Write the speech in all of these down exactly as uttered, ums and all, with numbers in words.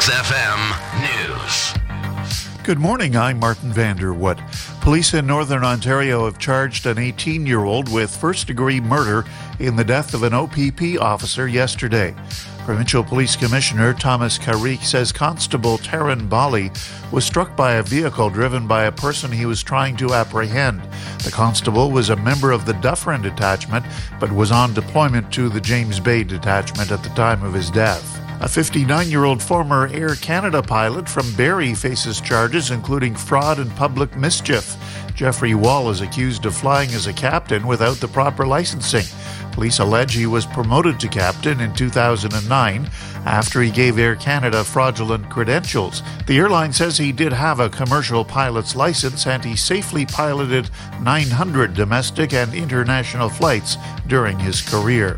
Max F M News. Good morning, I'm Martin Vanderwood. Police in Northern Ontario have charged an eighteen-year-old with first-degree murder in the death of an O P P officer yesterday. Provincial Police Commissioner Thomas Carrique says Constable Taryn Bali was struck by a vehicle driven by a person he was trying to apprehend. The constable was a member of the Dufferin Detachment, but was on deployment to the James Bay Detachment at the time of his death. A fifty-nine-year-old former Air Canada pilot from Barrie faces charges including fraud and public mischief. Jeffrey Wall is accused of flying as a captain without the proper licensing. Police allege he was promoted to captain in two thousand nine after he gave Air Canada fraudulent credentials. The airline says he did have a commercial pilot's license and he safely piloted nine hundred domestic and international flights during his career.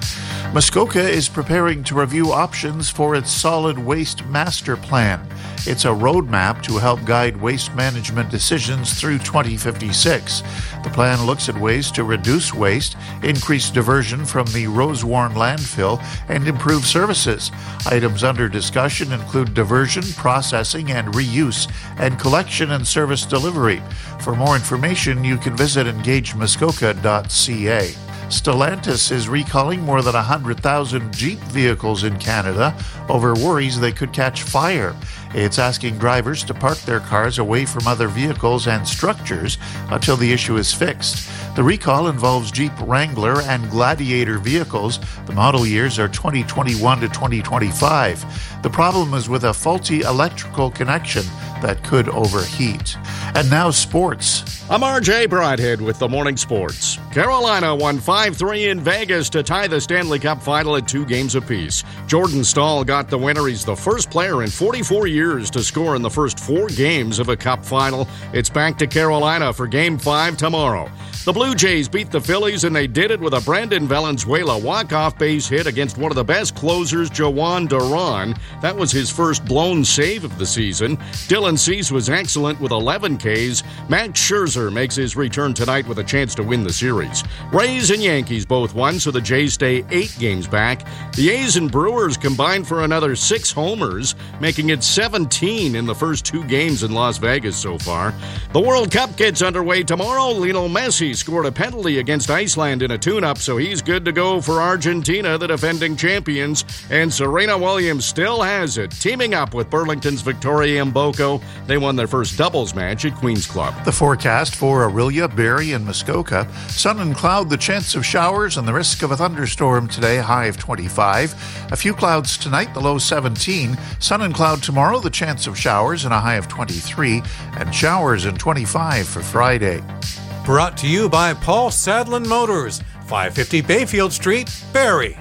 Muskoka is preparing to review options for its solid waste master plan. It's a roadmap to help guide waste management decisions through twenty fifty-six. The plan looks at ways to reduce waste, increase diversion from the Rosewarne landfill, and improve services. Items under discussion include diversion, processing and reuse, and collection and service delivery. For more information, you can visit engage muskoka dot c a. Stellantis is recalling more than one hundred thousand Jeep vehicles in Canada over worries they could catch fire. It's asking drivers to park their cars away from other vehicles and structures until the issue is fixed. The recall involves Jeep Wrangler and Gladiator vehicles. The model years are twenty twenty-one to twenty twenty-five. The problem is with a faulty electrical connection that could overheat. And now sports. I'm R J Broadhead with the Morning Sports. Carolina won five three in Vegas to tie the Stanley Cup final at two games apiece. Jordan Staal got the winner. He's the first player in forty-four years to score in the first four games of a Cup final. It's back to Carolina for Game five tomorrow. The Blue Jays beat the Phillies, and they did it with a Brandon Valenzuela walk-off base hit against one of the best closers, Jhoan Duran. That was his first blown save of the season. Dylan Cease was excellent with eleven Ks. Max Scherzer makes his return tonight with a chance to win the series. Rays and Yankees both won, so the Jays stay eight games back. The A's and Brewers combined for another six homers, making it seventeen in the first two games in Las Vegas so far. The World Cup gets underway tomorrow. Lionel Messi scored a penalty against Iceland in a tune-up, so he's good to go for Argentina, the defending champions. And Serena Williams still has it, teaming up with Burlington's Victoria Mboko. They won their first doubles match at Queen's Club. The forecast for Orillia, Barrie, and Muskoka. Sun and cloud, the chance of showers and the risk of a thunderstorm today, high of twenty-five. A few clouds tonight, the low seventeen. Sun and cloud tomorrow, the chance of showers and a high of twenty-three. And showers and twenty-five for Friday. Brought to you by Paul Sadlin Motors, five fifty Bayfield Street, Barrie.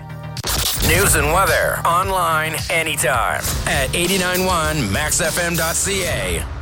News and weather online anytime at eighty-nine point one max f m dot c a.